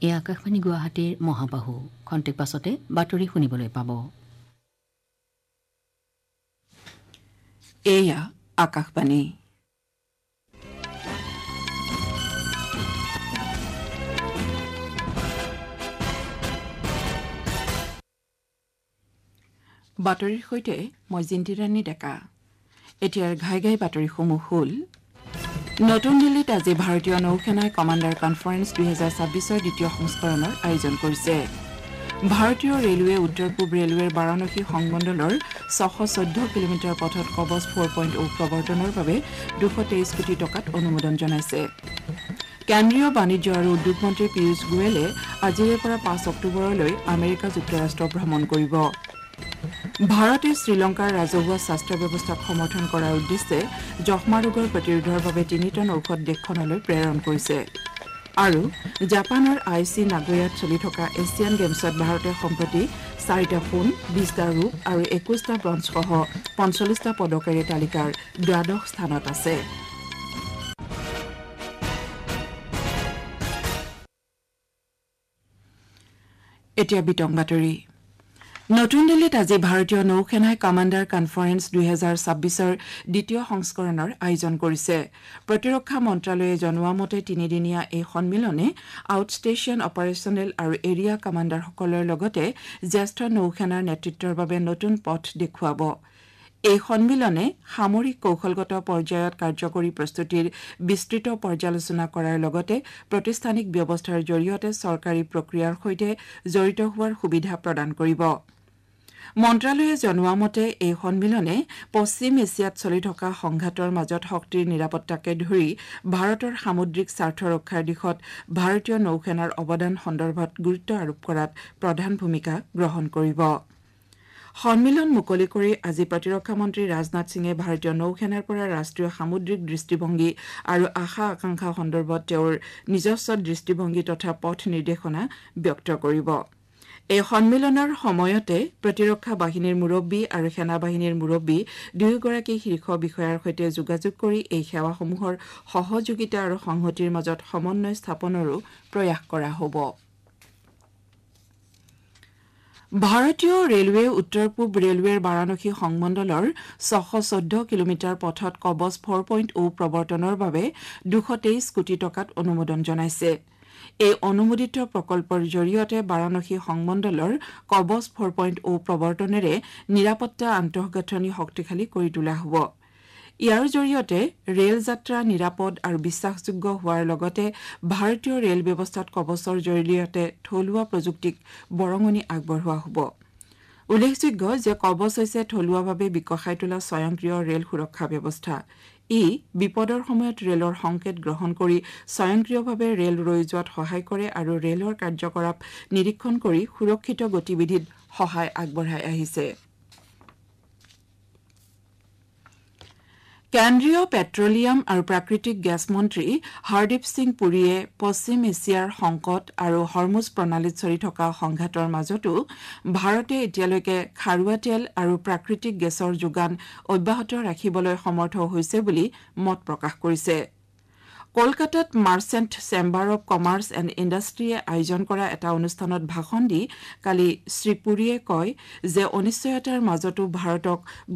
এই আকাশবাণী গুৱাহাটীৰ মহাবাহু খন্তেক পাছতে বাতৰি শুনিবলৈ পাব। এয়া আকাশবাণী। বাতৰিৰ সৈতে মই জিন্তিৰাণী ডেকা। এতিয়াৰ ঘাই ঘাই বাতৰিসমূহ হ'ল: নতুন দিল্লীত আজি ভাৰতীয় নৌসেনাই কমাণ্ডাৰ কনফাৰেন্স 2026ৰ দ্বিতীয় সংস্কৰণৰ আয়োজন কৰিছে। ভাৰতীয় ৰেলৱে উত্তৰ পূব ৰেলৱেৰ বাৰাণসী সংমণ্ডলৰ 614 কিলোমিটাৰ পথত কবচ 4.0 প্ৰৱৰ্তনৰ বাবে 223 কোটি টকাত অনুমোদন জনাইছে। কেন্দ্ৰীয় বাণিজ্য আৰু উদ্যোগ মন্ত্ৰী পীয়ুষ গোৱেলে আজিৰে পৰা 5 অক্টোবৰলৈ আমেৰিকা যুক্তৰাষ্ট্ৰ ভ্ৰমণ কৰিব। ভাৰতে শ্ৰীলংকাৰ ৰাজহুৱা স্বাস্থ্য ব্যৱস্থাক সমৰ্থন কৰাৰ উদ্দেশ্যে যক্ষ্মা ৰোগৰ প্ৰতিৰোধৰ বাবে 3 টন ঔষধ দেশখনলৈ প্ৰেৰণ কৰিছে। আৰু জাপানৰ IC নাগোয়াত চলি থকা এছিয়ান গেমছত ভাৰতে সম্প্ৰতি 4টা সোণ, 20টা ৰূপ আৰু 21টা ব্ৰঞ্জসহ 45টা পদকেৰে তালিকাৰ দ্বাদশ স্থানত আছে। এতিয়া বিতং বাতৰি। নতুন দিল্লীত আজি ভাৰতীয় নৌসেনাই কমাণ্ডাৰ কনফাৰেন্স 2026ৰ দ্বিতীয় সংস্কৰণৰ আয়োজন কৰিছে। প্ৰতিৰক্ষা মন্ত্ৰালয়ে জনোৱা মতে 3দিনীয়া এই সন্মিলনে আউটষ্টেচন অপাৰেশ্যনেল আৰু এৰিয়া কমাণ্ডাৰসকলৰ লগতে জ্যেষ্ঠ নৌসেনাৰ নেতৃত্বৰ বাবে নতুন পথ দেখুৱাব। এই সন্মিলনে সামৰিক কৌশলগত পৰ্যায়ত কাৰ্যকৰী প্ৰস্তুতিৰ বিস্তৃত পৰ্যালোচনা কৰাৰ লগতে প্ৰতিষ্ঠানিক ব্যৱস্থাৰ জৰিয়তে চৰকাৰী প্ৰক্ৰিয়াৰ সৈতে জড়িত হোৱাৰ সুবিধা প্ৰদান কৰিব। মন্ত্ৰালয়ে জনোৱা মতে এই সন্মিলনে পশ্চিম এছিয়াত চলি থকা সংঘাতৰ মাজত শক্তিৰ নিৰাপত্তাকে ধৰি ভাৰতৰ সামুদ্ৰিক স্বাৰ্থ ৰক্ষাৰ দিশত ভাৰতীয় নৌসেনাৰ অৱদান সন্দৰ্ভত গুৰুত্ব আৰোপ কৰাত প্ৰধান ভূমিকা গ্ৰহণ কৰিব। সন্মিলন মুকলি কৰি আজি প্ৰতিৰক্ষা মন্ত্ৰী ৰাজনাথ সিঙে ভাৰতীয় নৌসেনাৰ পৰা ৰাষ্ট্ৰীয় সামুদ্ৰিক দৃষ্টিভংগী আৰু আশা আকাংক্ষা সন্দৰ্ভত তেওঁৰ নিজস্ব দৃষ্টিভংগী তথা পথ নিৰ্দেশনা ব্যক্ত কৰিব। এই সন্মিলনৰ সময়তে প্ৰতিৰক্ষা বাহিনীৰ মুৰব্বী আৰু সেনা বাহিনীৰ মুৰব্বী দুয়োগৰাকী শীৰ্ষ বিষয়াৰ সৈতে যোগাযোগ কৰি এই সেৱাসমূহৰ সহযোগিতা আৰু সংহতিৰ মাজত সমন্বয় স্থাপনৰো প্ৰয়াস কৰা হ'ব। ভাৰতীয় ৰেলৱে উত্তৰ পূব ৰেলৱেৰ বাৰাণসী সংমণ্ডলৰ 614 কিলোমিটাৰ পথত কবচ 4.0 প্ৰৱৰ্তনৰ বাবে 223 কোটি টকাত অনুমোদন জনাইছে। এই অনুমোদিত প্ৰকল্পৰ জৰিয়তে বাৰাণসী সংমণ্ডলৰ কবচ 4.0 প্ৰৱৰ্তনেৰে নিৰাপত্তা আন্তঃগাঁথনি শক্তিশালী কৰি তোলা হ'ব। ইয়াৰ জৰিয়তে ৰেল যাত্ৰা নিৰাপদ আৰু বিশ্বাসযোগ্য হোৱাৰ লগতে ভাৰতীয় ৰেল ব্যৱস্থাত কবচৰ জৰিয়তে থলুৱা প্ৰযুক্তিক বৰঙণি আগবঢ়োৱা হ'ব। উল্লেখযোগ্য যে কবচ হৈছে থলুৱাভাৱে বিকশাই তোলা স্বয়ংক্ৰিয় ৰেল সুৰক্ষা ব্যৱস্থা। ই বিপদৰ সময়ত ৰেলৰ সংকেত গ্ৰহণ কৰি স্বয়ংক্ৰিয়ভাৱে ৰেল ৰৈ যোৱাত সহায় কৰে আৰু ৰেলৰ কাৰ্যকলাপ নিৰীক্ষণ কৰি সুৰক্ষিত গতিবিধিত সহায় আগবঢ়াই আহিছে। কেন্দ্ৰীয় পেট্ৰলিয়াম আৰু প্ৰাকৃতিক গেছ মন্ত্ৰী হৰদীপ সিং পুৰীয়ে পশ্চিম এছিয়াৰ সংকট আৰু হৰমুজ প্ৰণালীত চলি থকা সংঘাতৰ মাজতো ভাৰতে এতিয়ালৈকে খাৰুৱা তেল আৰু প্ৰাকৃতিক গেছৰ যোগান অব্যাহত ৰাখিবলৈ সমৰ্থ হৈছে বুলি মত প্ৰকাশ কৰিছে। কলকাতাত merchant chamber of commerce and ইণ্ডাষ্ট্ৰীয়ে আয়োজন কৰা এটা অনুষ্ঠানত ভাষণ দি কালি শ্ৰী পুৰীয়ে কয় যে অনিশ্চয়তাৰ মাজতো ভাৰতক